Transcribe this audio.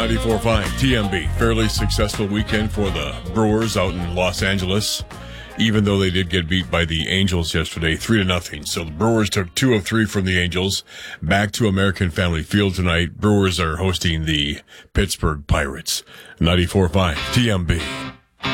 94.5 TMB. Fairly successful weekend for the Brewers out in Los Angeles, even though they did get beat by the Angels yesterday, 3-0. So the Brewers took 2 of 3 from the Angels. Back to American Family Field tonight. Brewers are hosting the Pittsburgh Pirates. 94.5 TMB.